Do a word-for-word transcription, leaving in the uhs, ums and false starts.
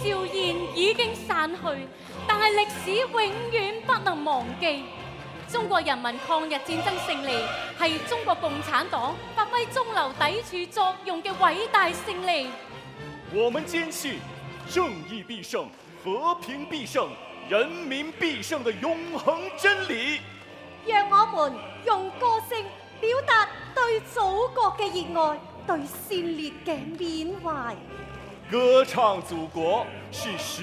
硝煙已經散去，但係歷史永遠不能忘記。中國人民抗日戰爭勝利係中國共產黨發揮中流砥柱作用嘅偉大勝利。 我們堅信正義必勝、和平必勝、人民必勝的永恆真理。 讓我們用歌聲表達對祖國嘅熱愛，對先烈嘅緬懷。 歌唱祖國是